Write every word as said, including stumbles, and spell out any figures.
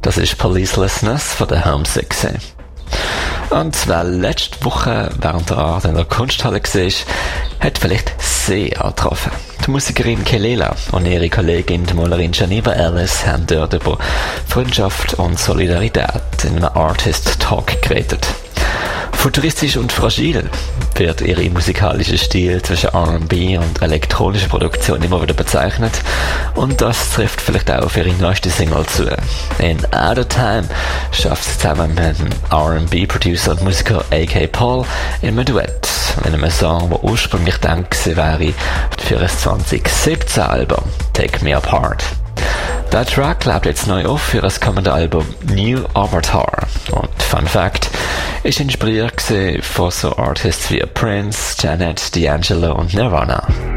Das ist Policelessness von der Homesick. Und wer letzte Woche während der Art in der Kunsthalle war, hat vielleicht sehr getroffen. Die Musikerin Kelela und ihre Kollegin, die Malerin Geneva Ellis, haben dort über Freundschaft und Solidarität in einem Artist Talk geredet. Futuristisch und fragil wird ihre musikalische Stil zwischen R and B und elektronischer Produktion immer wieder bezeichnet, und das trifft vielleicht auch auf ihre neueste Single zu. In Out of Time schafft sie zusammen mit dem R and B-Producer und Musiker A K Paul in einem Duett, in einem Song, der ursprünglich gedacht wäre für ein zwanzig siebzehn Album, Take Me Apart. Der Track lebt jetzt neu auf für das kommende Album New Avatar. Und Fun Fact, ist inspiriert von so Artists wie Prince, Janet, D'Angelo und Nirvana.